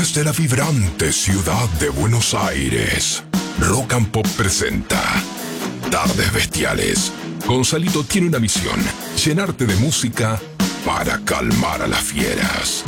Desde la vibrante ciudad de Buenos Aires, Rock and Pop presenta Tardes Bestiales. Gonzalito tiene una misión: llenarte de música para calmar a las fieras.